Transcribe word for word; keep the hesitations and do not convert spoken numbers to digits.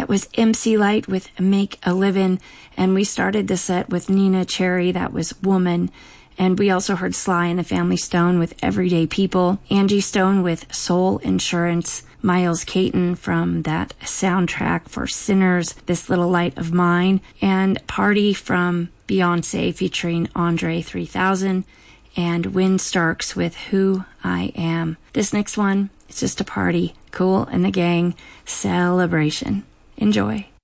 That was M C Lyte with Make a Livin', and we started the set with Nina Cherry, that was Woman. And we also heard Sly and the Family Stone with Everyday People, Angie Stone with Soul Insurance, Miles Caton from that soundtrack for Sinners, This Little Light of Mine, and Party from Beyonce featuring Andre three thousand, and Win Starks with Who I Am. This next one, it's just a party. Kool and the Gang, Celebration. Enjoy.